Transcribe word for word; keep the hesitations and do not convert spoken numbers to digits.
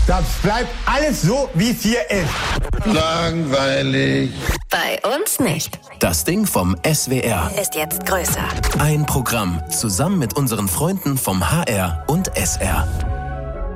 Das bleibt alles so, wie es hier ist. Langweilig. Bei uns nicht. Das Ding vom S W R Ist jetzt größer. Ein Programm zusammen mit unseren Freunden vom H R und S R.